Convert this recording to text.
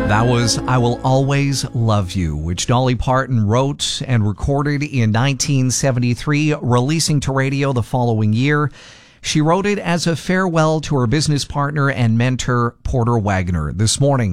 That was I Will Always Love You, which Dolly Parton wrote and recorded in 1973, releasing to radio the following year. She wrote it as a farewell to her business partner and mentor, Porter Wagoner. This morning,